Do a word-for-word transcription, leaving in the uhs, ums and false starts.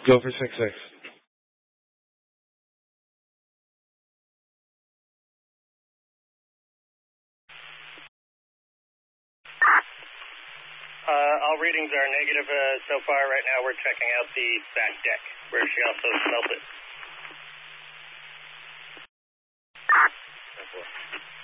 Go for six six. Uh, all readings are negative uh, so far. Right now we're checking out the back deck, where she also smelt it.